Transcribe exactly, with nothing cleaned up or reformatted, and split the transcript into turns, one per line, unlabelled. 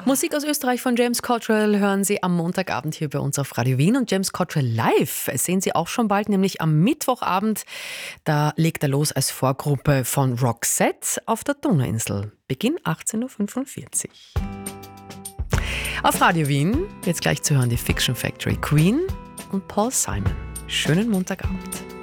Musik aus Österreich von James Cottrell hören Sie am Montagabend hier bei uns auf Radio Wien. Und James Cottrell live sehen Sie auch schon bald, nämlich am Mittwochabend. Da legt er los als Vorgruppe von Roxette auf der Donauinsel. Beginn achtzehn Uhr fünfundvierzig. Auf Radio Wien jetzt gleich zu hören die Fiction Factory, Queen und Paul Simon. Schönen Montagabend.